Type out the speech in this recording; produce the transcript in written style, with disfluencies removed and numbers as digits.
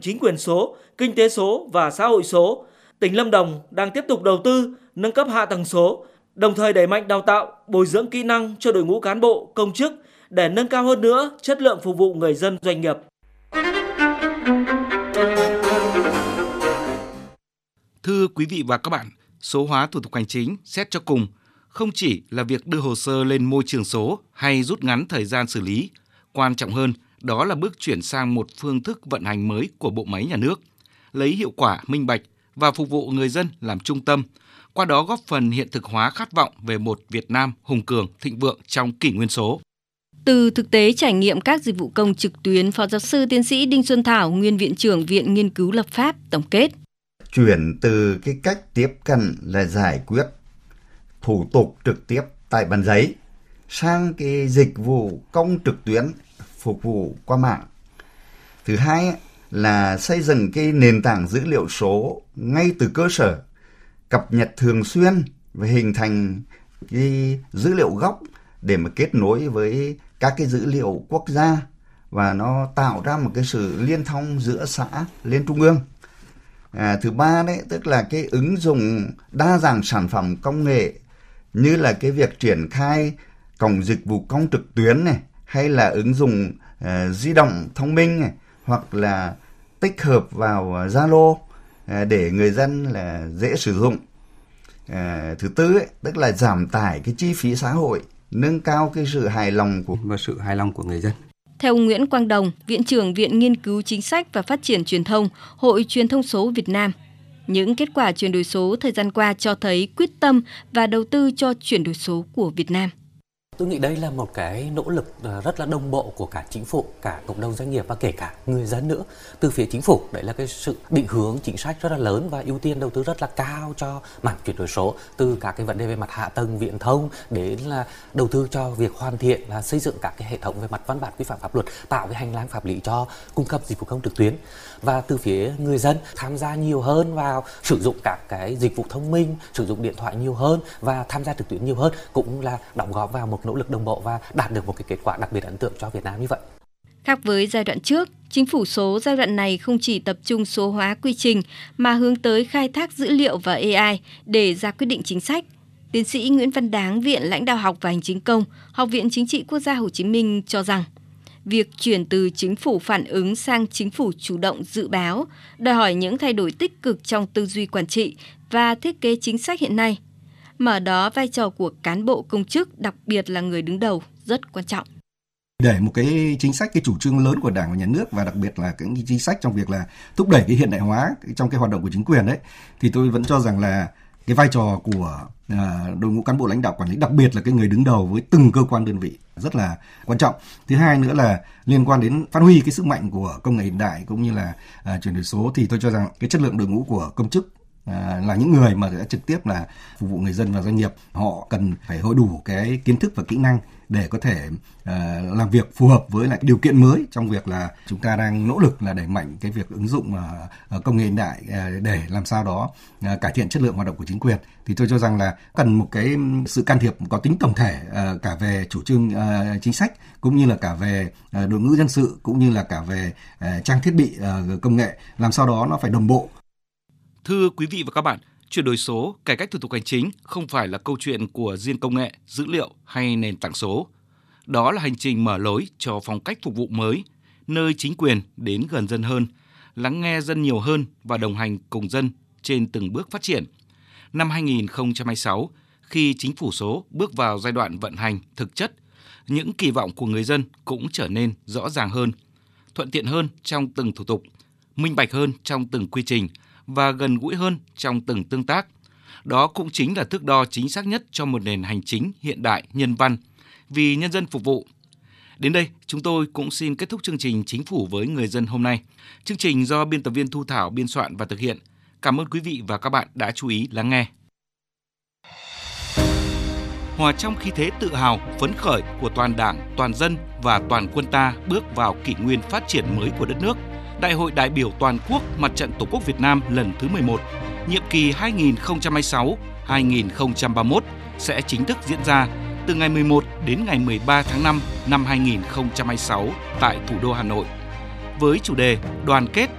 chính quyền số, kinh tế số và xã hội số. Tỉnh Lâm Đồng đang tiếp tục đầu tư, nâng cấp hạ tầng số, đồng thời đẩy mạnh đào tạo, bồi dưỡng kỹ năng cho đội ngũ cán bộ, công chức để nâng cao hơn nữa chất lượng phục vụ người dân, doanh nghiệp. Thưa quý vị và các bạn, số hóa thủ tục hành chính xét cho cùng không chỉ là việc đưa hồ sơ lên môi trường số hay rút ngắn thời gian xử lý. Quan trọng hơn, đó là bước chuyển sang một phương thức vận hành mới của bộ máy nhà nước, lấy hiệu quả, minh bạch và phục vụ người dân làm trung tâm, qua đó góp phần hiện thực hóa khát vọng về một Việt Nam hùng cường, thịnh vượng trong kỷ nguyên số. Từ thực tế trải nghiệm các dịch vụ công trực tuyến, Phó giáo sư tiến sĩ Đinh Xuân Thảo, nguyên Viện trưởng Viện Nghiên cứu Lập pháp, tổng kết. Chuyển từ cái cách tiếp cận là giải quyết thủ tục trực tiếp tại bàn giấy sang cái dịch vụ công trực tuyến phục vụ qua mạng. Thứ hai là xây dựng cái nền tảng dữ liệu số ngay từ cơ sở, cập nhật thường xuyên và hình thành cái dữ liệu gốc để mà kết nối với các cái dữ liệu quốc gia và nó tạo ra một cái sự liên thông giữa xã lên trung ương. Thứ ba đấy, tức là cái ứng dụng đa dạng sản phẩm công nghệ như là cái việc triển khai cổng dịch vụ công trực tuyến này, hay là ứng dụng di động thông minh này, hoặc là tích hợp vào Zalo để người dân là dễ sử dụng. Thứ tư ấy, tức là giảm tải cái chi phí xã hội, nâng cao cái sự hài lòng của người dân. Theo ông Nguyễn Quang Đồng, Viện trưởng Viện Nghiên cứu Chính sách và Phát triển Truyền thông, Hội Truyền thông số Việt Nam, những kết quả chuyển đổi số thời gian qua cho thấy quyết tâm và đầu tư cho chuyển đổi số của Việt Nam. Tôi nghĩ đây là một cái nỗ lực rất là đồng bộ của cả chính phủ, cả cộng đồng doanh nghiệp và kể cả người dân nữa. Từ phía chính phủ, đấy là cái sự định hướng chính sách rất là lớn và ưu tiên đầu tư rất là cao cho mảng chuyển đổi số, từ các cái vấn đề về mặt hạ tầng viễn thông đến là đầu tư cho việc hoàn thiện và xây dựng các cái hệ thống về mặt văn bản quy phạm pháp luật, tạo cái hành lang pháp lý cho cung cấp dịch vụ công trực tuyến. Và từ phía người dân tham gia nhiều hơn vào sử dụng các cái dịch vụ thông minh, sử dụng điện thoại nhiều hơn và tham gia trực tuyến nhiều hơn, cũng là đóng góp vào một nỗ lực đồng bộ và đạt được một cái kết quả đặc biệt ấn tượng cho Việt Nam như vậy. Khác với giai đoạn trước, chính phủ số giai đoạn này không chỉ tập trung số hóa quy trình mà hướng tới khai thác dữ liệu và AI để ra quyết định chính sách. Tiến sĩ Nguyễn Văn Đáng, Viện Lãnh đạo học và Hành chính công, Học viện Chính trị Quốc gia Hồ Chí Minh cho rằng, việc chuyển từ chính phủ phản ứng sang chính phủ chủ động dự báo đòi hỏi những thay đổi tích cực trong tư duy quản trị và thiết kế chính sách hiện nay. Mà ở đó vai trò của cán bộ công chức, đặc biệt là người đứng đầu, rất quan trọng. Để một cái chính sách, cái chủ trương lớn của Đảng và Nhà nước và đặc biệt là cái chính sách trong việc là thúc đẩy cái hiện đại hóa trong cái hoạt động của chính quyền đấy, thì tôi vẫn cho rằng là cái vai trò của đội ngũ cán bộ lãnh đạo quản lý, đặc biệt là cái người đứng đầu với từng cơ quan đơn vị rất là quan trọng. Thứ hai nữa là liên quan đến phát huy cái sức mạnh của công nghệ hiện đại cũng như là chuyển đổi số, thì tôi cho rằng cái chất lượng đội ngũ của công chức là những người mà sẽ trực tiếp là phục vụ người dân và doanh nghiệp, họ cần phải hội đủ cái kiến thức và kỹ năng để có thể làm việc phù hợp với lại điều kiện mới trong việc là chúng ta đang nỗ lực là đẩy mạnh cái việc ứng dụng công nghệ hiện đại để làm sao đó cải thiện chất lượng hoạt động của chính quyền. Thì tôi cho rằng là cần một cái sự can thiệp có tính tổng thể cả về chủ trương chính sách cũng như là cả về đội ngũ nhân sự cũng như là cả về trang thiết bị công nghệ, làm sao đó nó phải đồng bộ. Thưa quý vị và các bạn, chuyển đổi số, cải cách thủ tục hành chính không phải là câu chuyện của riêng công nghệ, dữ liệu hay nền tảng số. Đó là hành trình mở lối cho phong cách phục vụ mới, nơi chính quyền đến gần dân hơn, lắng nghe dân nhiều hơn và đồng hành cùng dân trên từng bước phát triển. Năm 2026, khi chính phủ số bước vào giai đoạn vận hành thực chất, những kỳ vọng của người dân cũng trở nên rõ ràng hơn, thuận tiện hơn trong từng thủ tục, minh bạch hơn trong từng quy trình và gần gũi hơn trong từng tương tác. Đó cũng chính là thước đo chính xác nhất cho một nền hành chính hiện đại, nhân văn, vì nhân dân phục vụ. Đến đây, chúng tôi cũng xin kết thúc chương trình Chính phủ với người dân hôm nay. Chương trình do biên tập viên Thu Thảo biên soạn và thực hiện. Cảm ơn quý vị và các bạn đã chú ý lắng nghe. Hòa trong khí thế tự hào, phấn khởi của toàn Đảng, toàn dân và toàn quân ta bước vào kỷ nguyên phát triển mới của đất nước, Đại hội đại biểu toàn quốc Mặt trận Tổ quốc Việt Nam lần thứ 11, nhiệm kỳ 2026-2031 sẽ chính thức diễn ra từ ngày 11 đến ngày 13 tháng 5 năm 2026 tại thủ đô Hà Nội. Với chủ đề Đoàn kết